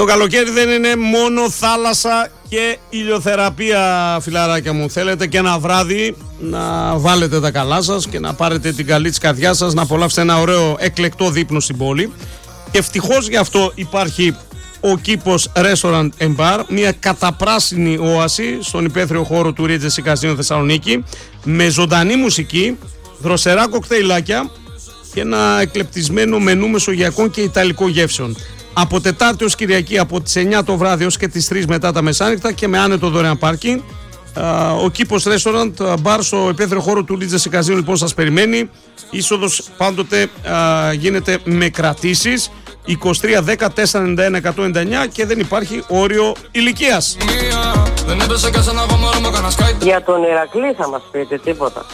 Το καλοκαίρι δεν είναι μόνο θάλασσα και ηλιοθεραπεία, φιλαράκια μου. Θέλετε και ένα βράδυ να βάλετε τα καλά σας και να πάρετε την καλή της καρδιάς σας, να απολαύσετε ένα ωραίο εκλεκτό δείπνο στην πόλη. Και ευτυχώς γι' αυτό υπάρχει ο Κήπος Restaurant and Bar, μια καταπράσινη όαση στον υπαίθριο χώρο του Regency Casino Θεσσαλονίκη, με ζωντανή μουσική, δροσερά κοκτέιλάκια και ένα εκλεπτισμένο μενού μεσογειακών και ιταλικών γεύσεων. Από Τετάρτη ως Κυριακή, από τις 9 το βράδυ ως και τις 3 μετά τα μεσάνυχτα και με άνετο δωρεάν πάρκινγκ. Ο Κήπος Restaurant Bar στο υπαίθριο χώρο του Regency Casino λοιπόν σας περιμένει. Είσοδος πάντοτε γίνεται με κρατήσεις 23 10 491 199 και δεν υπάρχει όριο ηλικίας. Για τον Ηρακλή θα μας πείτε τίποτα?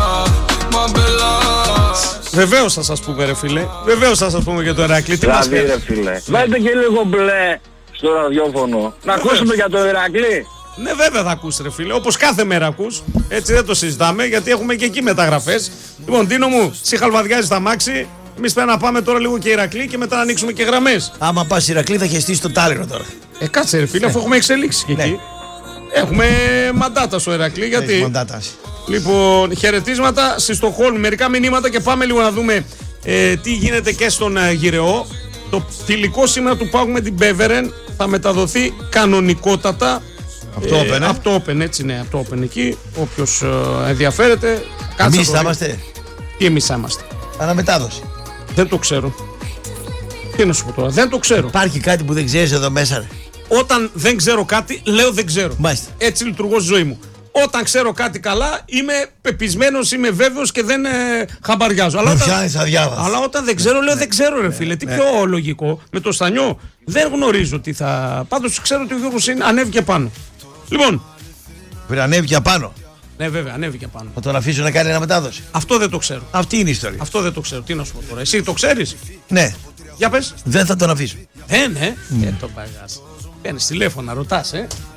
Βεβαίως θα σας πούμε, ρε φίλε. Βεβαίως θα σας πούμε για τον Ηρακλή. Τι μας Δηλαδή, ρε φίλε, βάλτε και λίγο μπλε στο ραδιόφωνο. Να ακούσουμε για τον Ηρακλή. Ναι, βέβαια θα ακούς, ρε φίλε. Όπως κάθε μέρα ακούς. Έτσι δεν το συζητάμε, γιατί έχουμε και εκεί μεταγραφές. Λοιπόν, Τίνο μου, εσύ χαλβαδιάζεις τα μάξι. Εμείς πρέπει να πάμε τώρα λίγο και Ηρακλή και μετά να ανοίξουμε και γραμμές. Άμα πας Ηρακλή θα χεστείς το Τάλιρο τώρα. Κάτσε, ρε φίλε, αφού έχουμε εξελίξει και εκεί. Έχουμε μαντάτα στο Ηρακλή, γιατί. Μαντάτας. Λοιπόν, χαιρετίσματα στη Στοκχόλμη, μερικά μηνύματα και πάμε λίγο να δούμε τι γίνεται και στον Γυρεό. Το φιλικό σήμερα του ΠΑΟΚ με την Μπέβερεν θα μεταδοθεί κανονικότατα από το Open, έτσι, ναι, από το Open εκεί. Όποιος ενδιαφέρεται. Εμείς θα είμαστε. Τι εμείς θα είμαστε? Αναμετάδοση. Δεν το ξέρω. Τι να σου πω τώρα, δεν το ξέρω. Υπάρχει κάτι που δεν ξέρεις εδώ μέσα, ρε? Όταν δεν ξέρω κάτι, λέω δεν ξέρω. Μάλιστα. Έτσι λειτουργώ στη ζωή μου. Όταν ξέρω κάτι καλά, είμαι πεπισμένος, είμαι βέβαιος και δεν χαμπαριάζω. Αλλά όταν δεν ξέρω, λέω δεν ξέρω, ρε φίλε. Τι πιο λογικό. Με το Στανιό δεν γνωρίζω τι θα. Πάντως ξέρω ότι ο Γιώργος ανέβηκε πάνω. Λοιπόν. Ανέβηκε πάνω. Ναι, βέβαια, ανέβηκε πάνω. Θα τον αφήσω να κάνει αναμετάδοση? Αυτό δεν το ξέρω. Αυτή είναι η ιστορία. Αυτό δεν το ξέρω. Τι να σου πω τώρα. Εσύ το ξέρεις? Ναι. Για πες. Δεν θα τον αφήσω. Το παγάς. Παίρνεις τηλέφωνα, ρωτάς,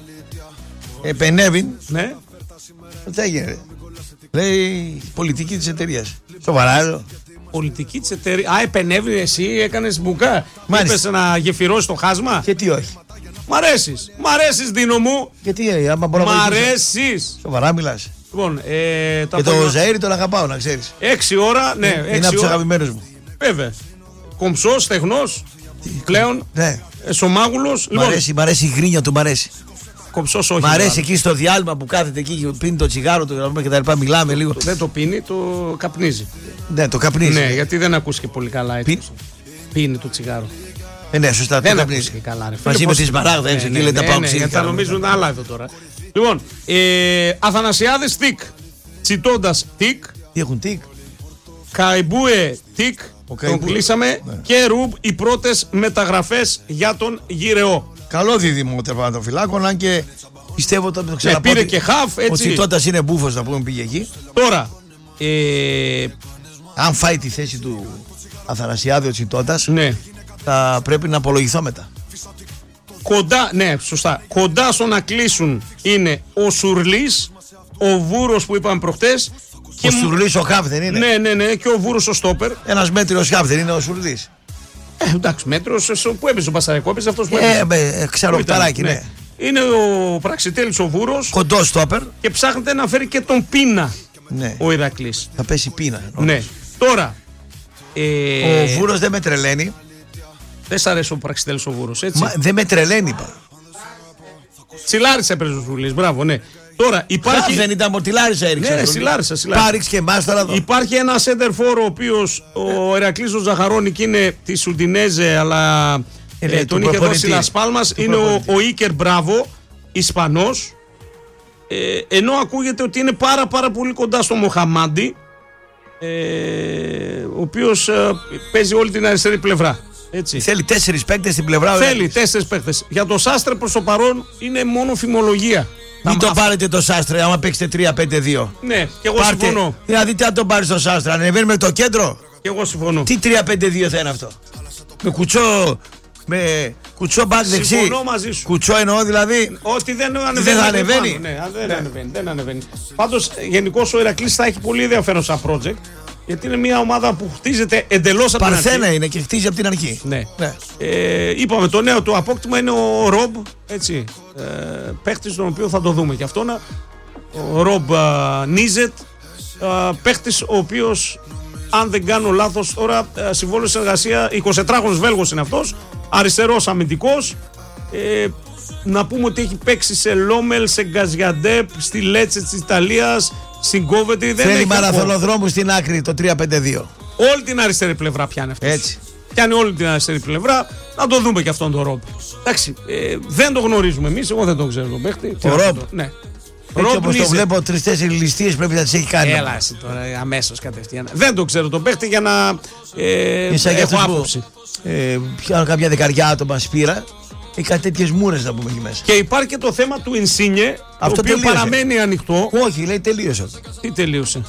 Επενέβην. Ναι. Τι έγινε? Λέει πολιτική της εταιρείας. Σοβαρά εδώ? Πολιτική της εταιρείας. Επενέβη, εσύ έκανες μπουκά. Είπες να γεφυρώσεις το χάσμα. Και τι όχι? Μ' αρέσεις. Μ' αρέσεις, Δίνο μου. Γιατί, άμα μπορώ να μ' αρέσεις. Σοβαρά μιλάς? Λοιπόν, και το Ζαΐρι τον αγαπάω, να ξέρεις. 6 ώρα, ναι. Είναι από τους αγαπημένους μου. Βέβαια. Κομψός, στεγνός, πλέον. Ναι. Σωμάγουλος. Μ' αρέσει η γκρίνια του, μ' αρέσει. Κομψός όχι. Μ' αρέσει εκεί στο διάλειμμα που κάθεται εκεί και πίνει το τσιγάρο του και τα λοιπά. Μιλάμε λίγο. Δεν το πίνει, το καπνίζει. Ναι, το καπνίζει. Ναι, γιατί δεν ακούστηκε πολύ καλά έτσι. Πίνει το τσιγάρο. Ναι, σωστά. Δεν ακούστηκε καλά, ρε. Μαζί με τη Σμαράγδα έξω εκεί λέει τα πάω ξύλικα. Γιατί θα νομίζουν άλλα εδώ τώρα. Λοιπόν, Αθανασιάδες τικ. Τσιτώντας τικ. Τι έχουν τικ? Καϊμπούε τικ. Τον κλείσαμε. Και Ρουμπ οι πρώτες μεταγραφές για τον Γυρεό. Καλό δίδυμο τερματοφυλάκων, αν και πιστεύω ότι το ξαναπώ. Πήρε και χαφ, έτσι. Ο Τσιτώτας είναι μπούφος, να πούμε, πήγε εκεί. Τώρα, αν φάει τη θέση του Αθανασιάδη ο Τσιτώτας, ναι, θα πρέπει να απολογηθώ μετά. Κοντά, ναι, σωστά. Κοντά στο να κλείσουν είναι ο Σουρλής, ο Βούρος που είπαμε προχτές. Ο Σουρλής ο χαφ δεν είναι? Ναι, και ο Βούρος ο στόπερ. Ένας μέτριος χαφ δεν είναι ο Σουρλής? Εντάξει, μέτρος που έπαιζε ο Πασαρικό, έπαιζε αυτός που έπαιζε. Ξαροπταράκι, ναι. Είναι ο Πραξιτέλης ο Βούρος. Κοντός στόπερ. Και ψάχνεται να φέρει και τον Πίνα. Ναι. Ο Ηρακλής. Θα πέσει Πίνα. Ναι. Τώρα. Ο Βούρος δεν με τρελαίνει. Δεν σ' αρέσει ο Πραξιτέλης ο Βούρος, έτσι. Δεν με τρελαίνει, είπα. Τσιλάρης έπαιζε ο Σουρλής, μπράβο, ναι. Τώρα υπάρχει. Δεν ήταν μορτιλάρισα, έριξε. Ναι, Σιλάρισα. Πάριξ και μάσταρα εδώ. Υπάρχει ένα center for ο οποίος ο Ηρακλής ο Ζαχαρόνικ είναι τη Σουντινέζε, αλλά τον είχε δώσει Λας Πάλμας. Είναι ο Ίκερ Μπράβο, Ισπανός. Ενώ ακούγεται ότι είναι πάρα πολύ κοντά στο Μοχαμάντι, ο οποίος παίζει όλη την αριστερή πλευρά. Έτσι. Θέλει 4 παίκτες στην πλευρά. Θέλει 4 παίκτες. Για το Σάστρε προς το παρόν είναι μόνο φημολογία. Μην το πάρετε το Σάστρε, άμα παίξετε 3-5-2. Ναι, και εγώ συμφωνώ. Δηλαδή, τι αν το πάρει το Σάστρε, ανεβαίνει με το κέντρο. Και εγώ συμφωνώ. Τι 3-5-2 θα είναι αυτό? Με κουτσό μπακ δεξί. Συμφωνώ μαζί σου. Κουτσό εννοώ δηλαδή. Ότι δεν ανεβαίνει. Δεν ανεβαίνει. Ναι, δεν ανεβαίνει. Πάντως, γενικώς ο Ηρακλής θα έχει πολύ ενδιαφέρον σαν project. Γιατί είναι μια ομάδα που χτίζεται εντελώς από την αρχή. Παρθένα είναι και χτίζει από την αρχή. Ναι. Ναι. Είπαμε, το νέο του απόκτημα είναι ο Ρομπ, έτσι. Παίχτης τον οποίο θα το δούμε και αυτόν. Ο Ρομπ Νίζετ, παίχτης ο οποίος, αν δεν κάνω λάθος, τώρα συμβόλαιο συνεργασία, 24χρονος Βέλγος είναι αυτός, αριστερός αμυντικός. Να πούμε ότι έχει παίξει σε Λόμελ, σε Γκαζιαντέπ, στη Λέτσε της Ιταλίας, στην Κόβεντρι. Θέλει μαραθωνοδρόμου στην άκρη το 3-5-2. Όλη την αριστερή πλευρά πιάνει αυτός. Έτσι. Πιάνει όλη την αριστερή πλευρά. Να το δούμε και αυτόν τον Ρομπ. Εντάξει, δεν το γνωρίζουμε εμείς, εγώ δεν τον ξέρω τον παίχτη. Ο Ρομπ. Ναι. Έτσι όπως το βλέπω, 3-4 ληστείες πρέπει να τις έχει κάνει. Έλα εσύ τώρα, αμέσως κατευθείαν. Δεν το ξέρω τον παίχτη για να έχω άποψη. Πιάνω κάποια δεκαριά άτομα σπήρα ή κάτι τέτοιες μούρες να πούμε εκεί μέσα. Και υπάρχει και το θέμα του Ινσίνιε, το οποίο τελείωσε. παραμένει ανοιχτό. Όχι, λέει τελείωσε. Τι τελείωσε?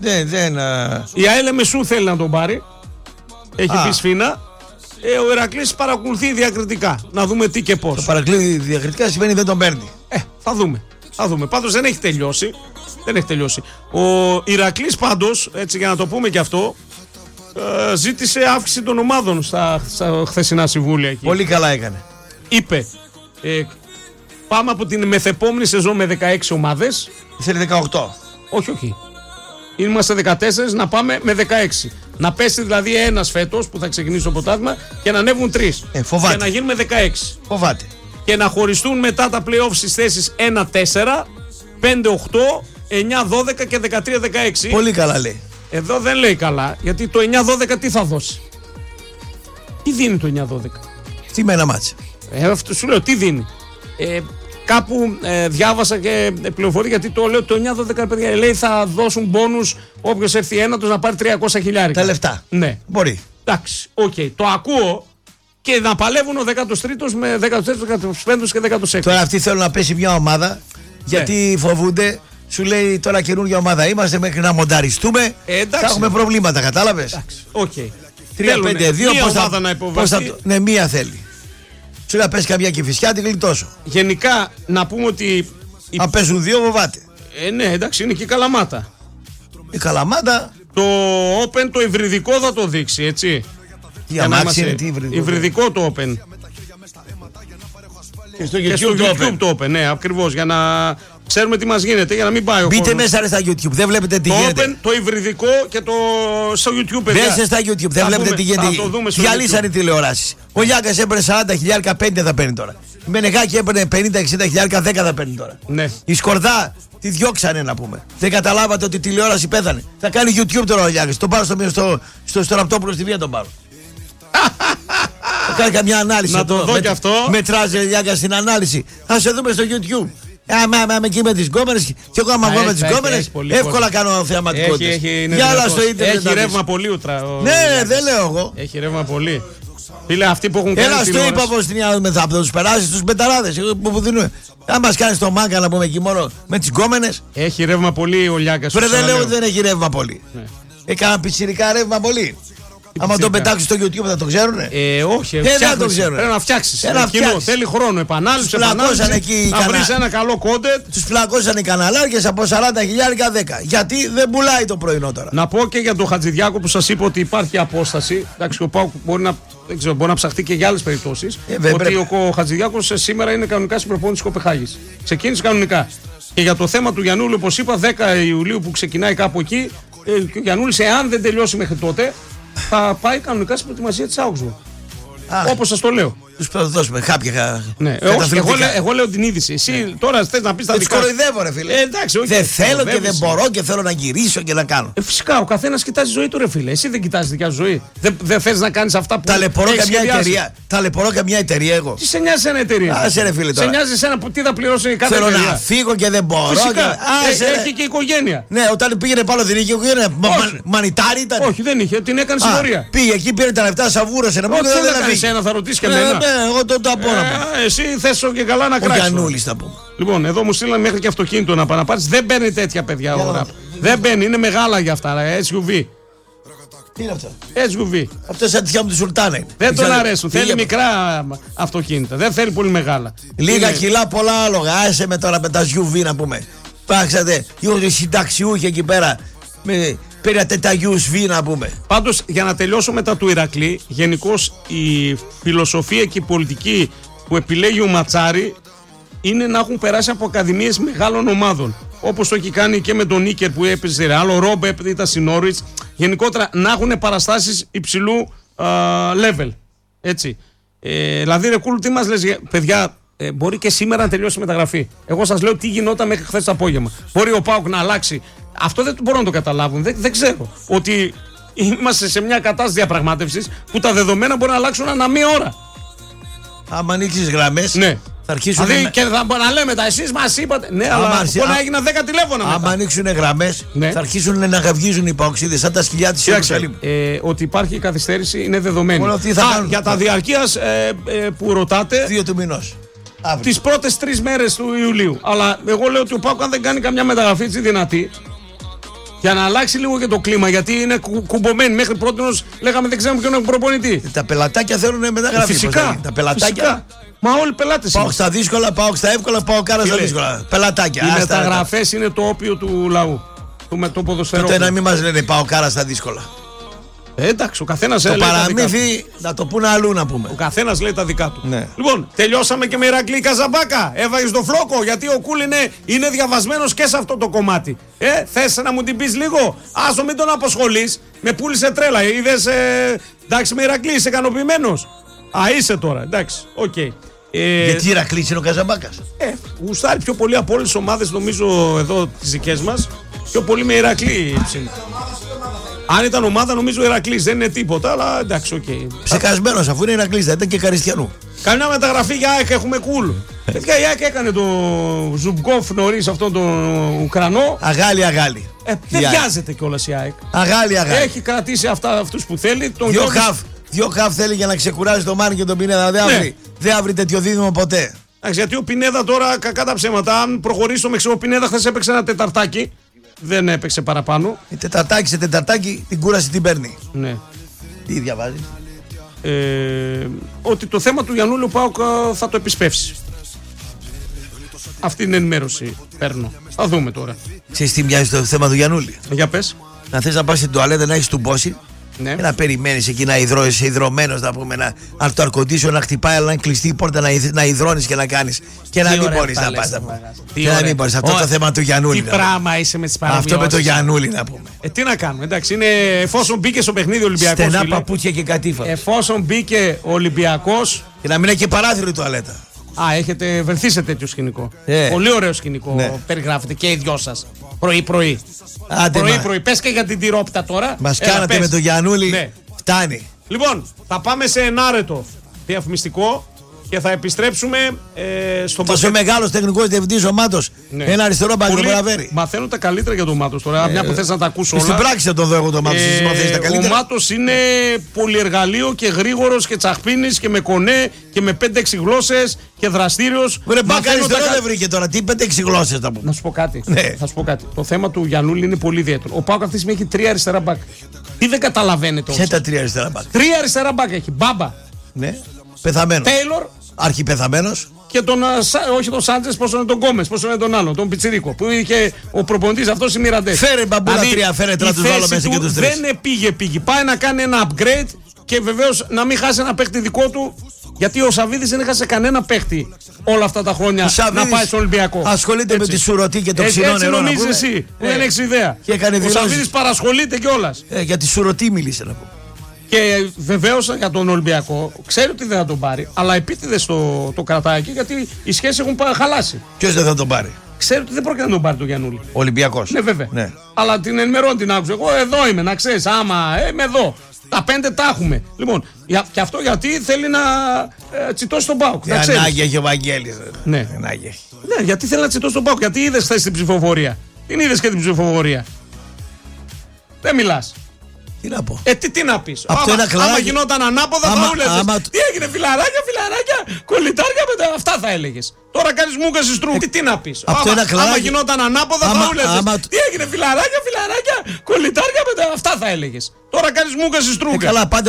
Η ΑΕΛ Μεσού θέλει να τον πάρει. Έχει πει σφίνα. Ο Ηρακλής παρακολουθεί διακριτικά. Να δούμε τι και πώς. Το παρακλεί διακριτικά σημαίνει δεν τον παίρνει. Θα δούμε. Πάντως δεν έχει τελειώσει. Ο Ηρακλής πάντως, έτσι για να το πούμε και αυτό, ζήτησε αύξηση των ομάδων στα χθεσινά συμβούλια εκεί. Πολύ καλά έκανε. Είπε, πάμε από την μεθεπόμενη σεζόν με 16 ομάδες. Θέλει 18. Όχι. Είμαστε 14, να πάμε με 16. Να πέσει δηλαδή ένας φέτος που θα ξεκινήσει το πρωτάθλημα και να ανέβουν 3. Φοβάται. Και να γίνουμε 16. Φοβάται. Και να χωριστούν μετά τα play-off στις θέσεις 1-4, 5-8, 9-12 και 13-16. Πολύ καλά λέει. Εδώ δεν λέει καλά, γιατί το 9-12 τι θα δώσει? Τι δίνει το 9-12? Τι με ένα μάτς. Αυτό σου λέω, τι δίνει? Κάπου διάβασα και πληροφορία, γιατί το λέω το 9-12 παιδιά. Λέει θα δώσουν μπόνους όποιος έρθει ένατος να πάρει 300 χιλιάρικα. Τα λεφτά. Ναι. Μπορεί. Εντάξει, το ακούω. Και να παλεύουν ο 13ος με 14ος, 15ος και 16ος. Τώρα αυτοί θέλουν να πέσει μια ομάδα γιατί φοβούνται. Σου λέει τώρα καινούργια ομάδα είμαστε, μέχρι να μονταριστούμε θα έχουμε προβλήματα, κατάλαβες. Okay. 3-5-2 πώς θα ναι, μία θέλει. Σου λέει πέσει καμιά Κηφισιά, την γλιτώσω. Γενικά να πούμε ότι αν παίζουν δύο φοβάται. Ναι, εντάξει, είναι και η Καλαμάτα. Η Καλαμάτα. Το Open το υβριδικό θα το δείξει, έτσι. Για αμάξι είναι τι υβριδικό το Open. Και στο YouTube το Open, ναι, ακριβώς, για να ξέρουμε τι μας γίνεται, για να μην πάει ο κόσμος. κόσμος. Μπείτε μέσα στα YouTube, δεν βλέπετε τι γίνεται. Το Open, το υβριδικό και το στο YouTube, παιδιά. Μπείτε στα YouTube, δεν βλέπετε τι γίνεται. Διαλύσαν οι τηλεοράσεις. Ο Λιάκας έπαιρνε 40 χιλιάρικα, 5 θα παίρνει τώρα. Η Μενεγάκη έπαιρνε 50-60 χιλιάρικα, 10 θα παίρνει τώρα. Ναι. Η Σκορδά τη διώξανε να πούμε. Δεν καταλάβατε ότι η τηλεόραση πέθανε. Θα κάνει YouTube τώρα ο Λιάκας. Τον πάρω στο Ραπτόπουλο στη βία τον πάρω. Θα κάνει καμιά ανάλυση. Να το δω κι αυτό. Μετράζει Λιάκα στην ανάλυση. Θα σε δούμε στο YouTube. Άμα εκεί με τις γκόμενες και εγώ άμα βγω με τις γκόμενες εύκολα κάνω θεαματικότητες. Γιάλα στο ίντερνετ. Έχει ρεύμα πολύ ούτρα. Ναι, δεν λέω εγώ. Έχει ρεύμα πολύ. Φίλε, αυτοί που έχουν κάνει. Έλα στο είπα πως θα τους περάσει τους μπεταράδες. Αν μας κάνεις το μάγκα να πούμε εκεί μόνο με τις γκόμενες. Έχει ρεύμα πολύ ο Λιάκας. Δεν λέω ότι δεν έχει ρεύμα πολύ. Έκανα πιτσιρικά ρεύμα πολύ. Άμα το πετάξεις στο YouTube θα το ξέρουνε. Όχι, δεν το ξέρουνε. Πρέπει να φτιάξεις. Θέλει χρόνο, επανάληψη. Να βρεις ένα καλό content. Τους φλακώσαν οι καναλάρχες από 40 χιλιάρικα 10. Γιατί δεν πουλάει το πρωινό τώρα. Να πω και για τον Χατζηδιάκο που σας είπα ότι υπάρχει απόσταση. Εντάξει, ο ΠΑΟΚ μπορεί να ψαχτεί και για άλλες περιπτώσεις. Ότι ο Χατζηδιάκος σήμερα είναι κανονικά στην προπόνηση της Κοπεχάγης. Ξεκίνησε κανονικά. Και για το θέμα του Γιαννούλη, όπως είπα, 10 Ιουλίου που ξεκινάει κάπου εκεί, και ο Γιαννούλης, εάν δεν τελειώσει μέχρι τότε, θα πάει κανονικά στην προετοιμασία της Augsburg. Όπως σας το λέω. Τους θα δώσουμε κάποια. Ναι, εγώ λέω την είδηση. Εσύ τώρα θες να πεις τα δικά σου. Τους κοροϊδεύω, ρε φίλε. Εντάξει, όχι, δεν θέλω και δεν μπορώ και θέλω να γυρίσω και να κάνω. Φυσικά, ο καθένας κοιτάζει τη ζωή του, ρε φίλε. Εσύ δεν κοιτάζεις δικιά σου ζωή. Δεν θες να κάνεις αυτά που. Ταλαιπωρώ καμιά εταιρεία εγώ. Τι σε νοιάζει ένα εταιρεία. Άσε ρε φίλε τώρα. Σε νοιάζει εσένα που τι θα πληρώσει κάθε εταιρεία. Θέλω να φύγω και δεν μπορώ. Φυσικά. Έχει και οικογένεια. Ναι, όταν πήγαινε πάνω δεν είχε οικογένεια. Μανιτάρι ήταν. Όχι, δεν είχε. Την έκανε συμμορία. Πήγε εκεί, πήρε τα λεφτά, σαβούρωσε. Όχι, δεν θα κάνει ένα, θα ρωτήσει και εμένα. Εγώ το απ' όλα. Εσύ θες και καλά να κράξεις. Ο Γιαννούλης θα πούμε. Λοιπόν, εδώ μου στείλαν μέχρι και αυτοκίνητο να πάρεις. Δεν παίρνει τέτοια παιδιά ο ραπ. Δεν παίρνει, είναι μεγάλα για αυτά. SUV. Τι είναι αυτό? SUV. Αυτό σαν τη μου τη Σουλτάνα είναι. Δεν τον αρέσουν. Θέλει μικρά αυτοκίνητα. Δεν θέλει πολύ μεγάλα. Λίγα κιλά, πολλά άλογα. Άσε με τώρα με τα SUV να πούμε. Πάξατε, οι συνταξιούχοι εκεί πέρα με πήρατε τα USB να πούμε. Πάντως, για να τελειώσω μετά του Ηρακλή, γενικώς η φιλοσοφία και η πολιτική που επιλέγει ο Ματσάρη είναι να έχουν περάσει από ακαδημίες μεγάλων ομάδων. Όπως το έχει κάνει και με τον Νίκερ που έπαιζε Ρεάλ, ο Ρόμπε ήταν στην Νόρουιτς. Γενικότερα να έχουν παραστάσεις υψηλού level. Έτσι. Δηλαδή, ρε Κούλου, τι μας λες, παιδιά, μπορεί και σήμερα να τελειώσει η μεταγραφή. Εγώ σας λέω τι γινόταν μέχρι χθες το απόγευμα. Μπορεί ο ΠΑΟΚ να αλλάξει. Αυτό δεν μπορούν να το καταλάβουν. Δεν ξέρω. Ότι είμαστε σε μια κατάσταση διαπραγμάτευσης που τα δεδομένα μπορεί να αλλάξουν ανά μία ώρα. Άμα ανοίξεις γραμμές, ναι. Θα αρχίσουν δηλαδή και θα να λέμε τα εσείς μας είπατε. Ναι, αλλά μπορεί να έγιναν 10 τηλέφωνα μετά. Άμα ανοίξουν γραμμές, ναι. Θα αρχίσουν να γαυγίζουν οι παοξίδες σαν τα σκυλιά της Ιερουσαλήμ. Ότι υπάρχει καθυστέρηση είναι δεδομένη. Για τα διαρκείας που ρωτάτε. 2 του μηνός. Τις πρώτες 3 μέρες του Ιουλίου. Αλλά εγώ λέω ότι ο ΠΑΟΚ αν δεν κάνει καμιά μεταγραφή έτσι δυνατή, για να αλλάξει λίγο και το κλίμα, γιατί είναι κουμπωμένοι. Μέχρι πρώτος λέγαμε δεν ξέρουμε ποιον έχουν προπονητή. Τα πελατάκια θέλουν μεταγραφή. Φυσικά. Τα πελατάκια. Φυσικά. Μα όλοι πελάτες. Πάω στα δύσκολα, πάω στα εύκολα, πάω κάρα στα δύσκολα. Πελατάκια. Οι μεταγραφές είναι το όπιο του λαού. Το ποδοσφαιρό. Τότε να μην μας λένε πάω κάρα στα δύσκολα. Εντάξει, ο καθένας το παραμύθι να το πούνε αλλού να πούμε. Ο καθένας λέει τα δικά του. Ναι. Λοιπόν, τελειώσαμε και με Ηρακλή Καζαμπάκα. Έβαγες το φλόκο, γιατί ο Κούλ είναι διαβασμένος και σε αυτό το κομμάτι. Θες να μου την πεις λίγο? Άσο, μην τον αποσχολείς. Με πούλησε τρέλα. Είδες, εντάξει, με Ηρακλή, είσαι ικανοποιημένος? Είσαι τώρα, εντάξει, οκ. Γιατί Ηρακλής είναι ο Καζαμπάκας? Γουστάρει πιο πολύ από όλες τις ομάδες, νομίζω, εδώ τις δικές μας. Πιο πολύ με Ηρακλή. Αν ήταν ομάδα, νομίζω Ηρακλής, δεν είναι τίποτα, αλλά εντάξει, οκ. Ψεκασμένος, αφού είναι Ηρακλής, θα ήταν και Καριστιανού. Καμιά μεταγραφή για ΑΕΚ έχουμε Κούλ. Παιδιά, η ΑΕΚ έκανε τον Ζουμπκόφ νωρίς, αυτόν τον Ουκρανό. Αγάλι. Δεν βιάζεται κιόλας η ΑΕΚ. Αγάλι. Έχει κρατήσει αυτούς που θέλει. Δύο χαφ θέλει για να ξεκουράζει τον Μάρκ και τον Πινέδα. Δεν αύρει τέτοιο δίδυμο ποτέ. Γιατί ο Πινέδα τώρα, κακά τα ψέματα, αν προχωρήσει το Μεξικό, ο Πινέδα χθες έπαιξε ένα τεταρτάκι. Δεν έπαιξε παραπάνω. Τεταρτάκι σε τεταρτάκι την κούραση την παίρνει. Ναι. Τι διαβάζει? Ότι το θέμα του Γιαννούλη ΠΑΟΚ θα το επισπεύσει. Αυτή την ενημέρωση παίρνω. Θα δούμε τώρα. Ξέρεις τι μοιάζει το θέμα του Γιαννούλη? Για πες. Να θες να πας στην τουαλέτα να έχεις τουμπώσει. Ναι. Και να περιμένεις εκεί να υδρώσεις, υδρωμένος να πούμε, να το αρκοντήσιο να χτυπάει, αλλά να κλειστεί η πόρτα να υδρώνεις και να κάνεις. Και να μην μπορείς να πας. Και να μην μπορείς. Αυτό το θέμα του Γιαννούλη. Τι πράγμα είσαι με τις παραμοιώσεις. Αυτό με το Γιαννούλη να πούμε. Τι να κάνουμε, εντάξει, είναι εφόσον μπήκε στο παιχνίδι ο Ολυμπιακός. Στενά παπούτσια και κατήφα. Εφόσον μπήκε ο Ολυμπιακός. Και να μην έχει και παράθυρο η τουαλέτα. Έχετε βρεθεί σε τέτοιο σκηνικό. Πολύ ωραίο σκηνικό περιγράφετε και οι δυο σας. Πρωί-πρωί. Πρωί-πρωί. Πες και για την τυρόπιτα τώρα. Μας κάνατε με το Γιαννούλη. Ναι. Φτάνει. Λοιπόν, θα πάμε σε ενάρετο διαφημιστικό και θα επιστρέψουμε στον Τόσο μεγάλος τεχνικός διευθυντής ο Μάτος. Ναι. Ένα αριστερό μπακ δεν προλαβαίνει. Μαθαίνω τα καλύτερα για τον Μάτος τώρα. Μια που θες να τα ακούσω όλα. Στην πράξη θα το δω εγώ τον Μάτος. Ο Μάτος είναι πολυεργαλείο και γρήγορος και τσαχπίνης και με κονέ και με 5-6 γλώσσες και δραστήριος. Βρε μπακ αριστερό δεν βρήκε τώρα. Τι 5-6 γλώσσες θα πούμε. Να σου πω κάτι. Ναι. Θα σου πω κάτι. Το θέμα του Γιαννούλη είναι πολύ ιδιαίτερο. Ο ΠΑΟΚ αυτή τη στιγμή έχει 3 αριστερά μπακ. Τι δεν καταλαβαίνετε όμως? Ποια τα 3 αριστερά μπακ? 3 αριστερά μπακ έχει. Μπάμπα. Ναι. Πεθαμένο. Τέιλορ. Αρχιπεθαμένος. Και τον, όχι τον Σάντζες, πόσο είναι τον Γκόμες, πόσο είναι τον άλλο, τον Πιτσιρίκο. Που είχε ο προπονητής αυτός οι Μιραντές. Φέρε μπαμπούλα 3, φέρε τώρα τους βάλω μέσα και τους 3. Δεν πήγε. Πάει να κάνει ένα upgrade και βεβαίως να μην χάσει ένα παίχτη δικό του. Γιατί ο Σαββίδης δεν έχασε κανένα παίχτη όλα αυτά τα χρόνια να πάει στον Ολυμπιακό. Ασχολείται με τη σουρωτή και το ξινό νερό. Έτσι νομίζεις εσύ, δεν έχεις ιδέα. Ο Σαββίδης παρασχολείται κιόλας. Για τη σουρωτή μίλησε να πω. Και βεβαίως για τον Ολυμπιακό ξέρει ότι δεν θα τον πάρει, αλλά επίτηδες το κρατάει εκεί γιατί οι σχέσεις έχουν χαλάσει. Ποιος δεν θα τον πάρει? Ξέρει ότι δεν πρόκειται να τον πάρει τον Γιαννούλη. Ολυμπιακός. Ναι, βέβαια. Ναι. Αλλά την ενημερώνει, την άκουσα. Εγώ εδώ είμαι, να ξέρεις. Άμα είμαι εδώ. Τα 5 τα έχουμε. Λοιπόν, και αυτό γιατί θέλει να τσιτώσει τον ΠΑΟΚ. Ανάγκη έχει ο Βαγγέλης. Ναι. Ναι, γιατί θέλει να τσιτώσει τον ΠΑΟΚ. Γιατί είδες χθες την ψηφοφορία. Την είδες και την ψηφοφορία. Δεν μιλάς. Τι να πω. Τι να πεις. Άμα γινόταν ανάποδα θα ούλεζες. Τι έγινε, φιλαράκια, κολλητάρια μετά. Αυτά θα έλεγες. Τώρα κάνεις μούγκα στη στρούγκα. Τι να πεις. Άμα γινόταν ανάποδα θα ούλεζες. Τι έγινε, φιλαράκια, κολλητάρια μετά. Αυτά θα έλεγες. Τώρα κάνεις μούγκα στη στρούγκα.